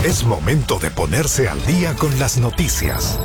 Es momento de ponerse al día con las noticias.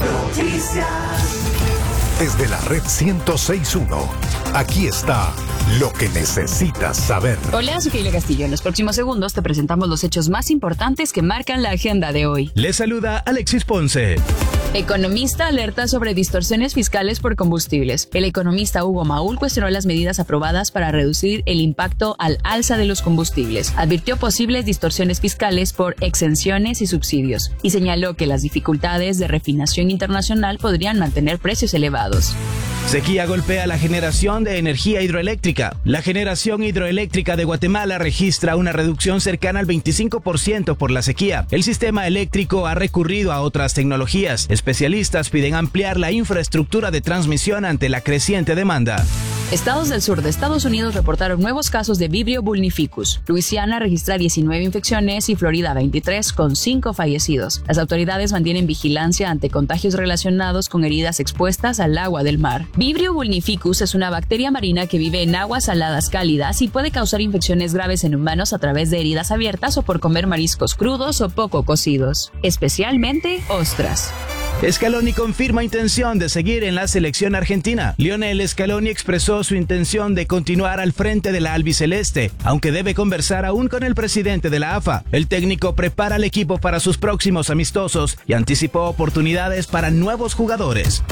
Desde la red 106.1, aquí está lo que necesitas saber. Hola, soy Keila Castillo. En los próximos segundos te presentamos los hechos más importantes que marcan la agenda de hoy. Les saluda Alexis Ponce. Economista alerta sobre distorsiones fiscales por combustibles. El economista Hugo Maúl cuestionó las medidas aprobadas para reducir el impacto al alza de los combustibles. Advirtió posibles distorsiones fiscales por exenciones y subsidios y señaló que las dificultades de refinación internacional podrían mantener precios elevados. Sequía golpea la generación de energía hidroeléctrica. La generación hidroeléctrica de Guatemala registra una reducción cercana al 25% por la sequía. El sistema eléctrico ha recurrido a otras tecnologías. Especialistas piden ampliar la infraestructura de transmisión ante la creciente demanda. Estados del sur de Estados Unidos reportaron nuevos casos de Vibrio vulnificus. Luisiana registra 19 infecciones y Florida 23, con 5 fallecidos. Las autoridades mantienen vigilancia ante contagios relacionados con heridas expuestas al agua del mar. Vibrio vulnificus es una bacteria marina que vive en aguas saladas cálidas y puede causar infecciones graves en humanos a través de heridas abiertas o por comer mariscos crudos o poco cocidos, especialmente ostras. Scaloni confirma intención de seguir en la selección argentina. Lionel Scaloni expresó su intención de continuar al frente de la albiceleste, aunque debe conversar aún con el presidente de la AFA. El técnico prepara al equipo para sus próximos amistosos y anticipó oportunidades para nuevos jugadores.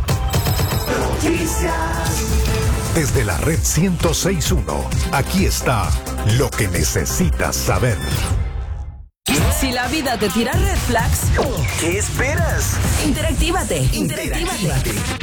Desde la red 106.1, aquí está lo que necesitas saber. Si la vida te tira red flags, ¿qué esperas? interactívate.